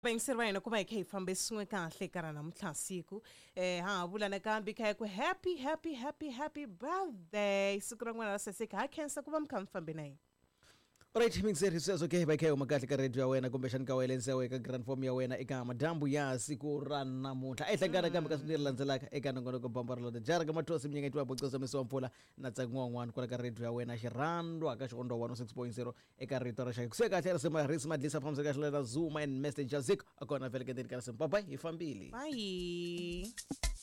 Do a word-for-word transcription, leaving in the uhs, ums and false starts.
Bengserwena kuma ikhe fambe singwe kahle kana namuhla siku eh ha bula nakambi kaya ku happy happy happy happy birthday sikura ngwana seseka ha cancer kuba mkamfambe naye. Alright, mingzeri siyazo ke bakayo makahle ka radio ya wena kumbe shani ka welense weka grand form ya wena eka madambu ya siku ran namuhla ehlangana kambe kasindira landzelaka eka nongonoko bambarlo de jara kama tosi mnyanga itwa boxosa meso mfula na tsangwangwan kwa ka radio ya wena shirandwa ka shondo one oh six point zero eka rito ra shaka kuseka tlhela sema risma dlisa famsa ka shlela zuma and message zik akona vele ke ndika sema bye bye ifambili Bye.